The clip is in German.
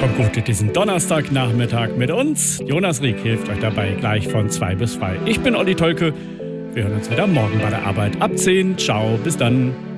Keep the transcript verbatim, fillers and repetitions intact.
Kommt gut mit diesen Donnerstagnachmittag mit uns. Jonas Rieck hilft euch dabei gleich von zwei bis zwei. Ich bin Olli Tolke. Wir hören uns wieder morgen bei der Arbeit ab zehn. Ciao, bis dann.